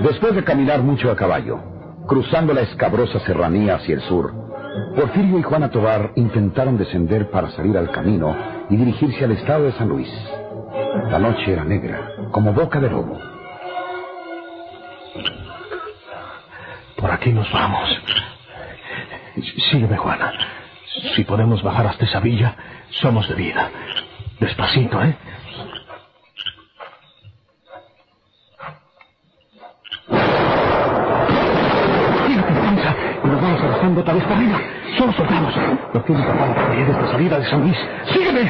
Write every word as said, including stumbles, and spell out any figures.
Después de caminar mucho a caballo, cruzando la escabrosa serranía hacia el sur, Porfirio y Juana Tovar intentaron descender para salir al camino y dirigirse al estado de San Luis. La noche era negra, como boca de lobo. Por aquí nos vamos. Sígueme, Juana. Si podemos bajar hasta esa villa, somos de vida. Despacito, ¿eh? Fíjate, panza. Nos vamos arrastrando otra vez para arriba. Solo soltamos. Nos tienen tapado la pared de esta salida de San Luis. ¡Sígueme!